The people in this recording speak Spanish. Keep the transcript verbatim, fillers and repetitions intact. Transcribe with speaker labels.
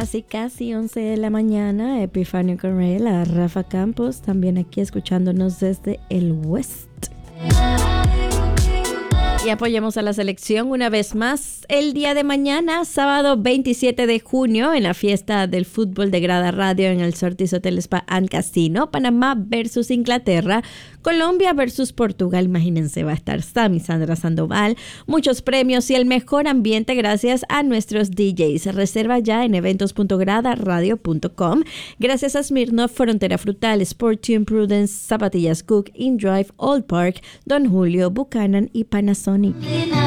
Speaker 1: casi casi once de la mañana. Epifanio Correa, Rafa Campos, también aquí escuchándonos desde el West. Y apoyemos a la selección una vez más el día de mañana, sábado veintisiete de junio, en la fiesta del fútbol de Grada Radio en el Sortis Hotel Spa and Casino. Panamá versus Inglaterra, Colombia versus Portugal. Imagínense, va a estar Sammy Sandra Sandoval, muchos premios y el mejor ambiente gracias a nuestros D Js. Reserva ya en eventos punto grada radio punto com. Gracias a Smirnoff, Frontera Frutal, Sportune, Prudence, Zapatillas Cook, InDrive, Old Park, Don Julio, Buchanan y Panasonic.